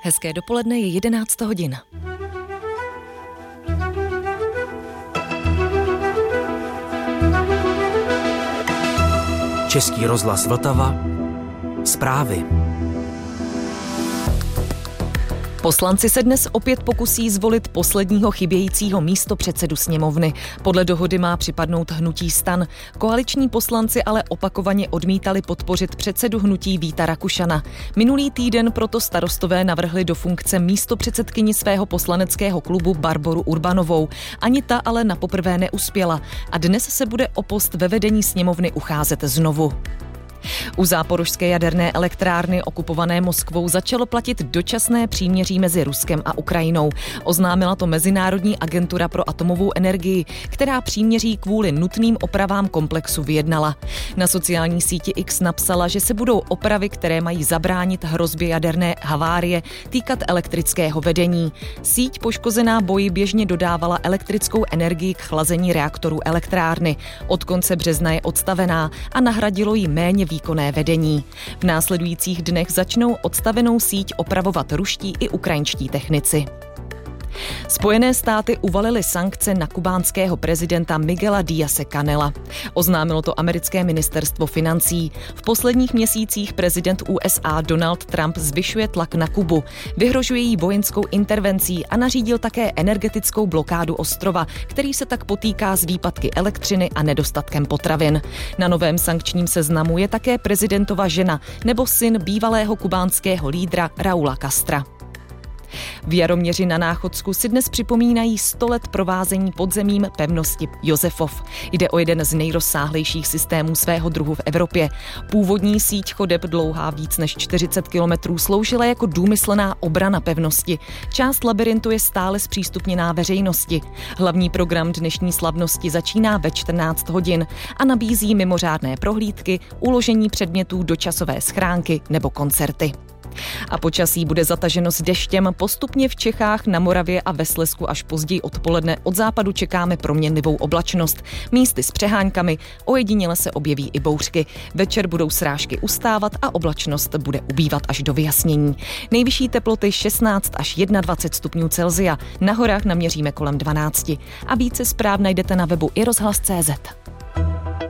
Hezké dopoledne, je 11 hodin. Český rozhlas Vltava. Zprávy. Poslanci se dnes opět pokusí zvolit posledního chybějícího místopředsedu sněmovny. Podle dohody má připadnout hnutí STAN. Koaliční poslanci ale opakovaně odmítali podpořit předsedu hnutí Víta Rakušana. Minulý týden proto Starostové navrhli do funkce místopředsedkyni svého poslaneckého klubu Barboru Urbanovou. Ani ta ale napoprvé neuspěla a dnes se bude o post ve vedení sněmovny ucházet znovu. U záporožské jaderné elektrárny okupované Moskvou začalo platit dočasné příměří mezi Ruskem a Ukrajinou. Oznámila to Mezinárodní agentura pro atomovou energii, která příměří kvůli nutným opravám komplexu vyjednala. Na sociální síti X napsala, že se budou opravy, které mají zabránit hrozbě jaderné havárie, týkat elektrického vedení. Síť poškozená boji běžně dodávala elektrickou energii k chlazení reaktorů elektrárny. Od konce března je odstavená a nahradilo ji méně výkonné vedení. V následujících dnech začnou odstavenou síť opravovat ruští i ukrajinští technici. Spojené státy uvalily sankce na kubánského prezidenta Miguela Díaze-Canela. Oznámilo to americké ministerstvo financí. V posledních měsících prezident USA Donald Trump zvyšuje tlak na Kubu. Vyhrožuje jí vojenskou intervencí a nařídil také energetickou blokádu ostrova, který se tak potýká s výpadky elektřiny a nedostatkem potravin. Na novém sankčním seznamu je také prezidentova žena nebo syn bývalého kubánského lídra Raula Castra. V Jaroměři na Náchodsku si dnes připomínají 100 let provázení podzemím pevnosti Josefov. Jde o jeden z nejrozsáhlejších systémů svého druhu v Evropě. Původní síť chodeb dlouhá víc než 40 kilometrů sloužila jako důmyslná obrana pevnosti. Část labyrintu je stále zpřístupněná veřejnosti. Hlavní program dnešní slavnosti začíná ve 14 hodin a nabízí mimořádné prohlídky, uložení předmětů do časové schránky nebo koncerty. A počasí bude zataženo s deštěm, postupně v Čechách, na Moravě a ve Slezsku až později odpoledne od západu čekáme proměnlivou oblačnost. Místy s přeháňkami, ojediněle se objeví i bouřky. Večer budou srážky ustávat a oblačnost bude ubývat až do vyjasnění. Nejvyšší teploty 16 až 21 stupňů Celsia, na horách naměříme kolem 12. A více zpráv najdete na webu iRozhlas.cz.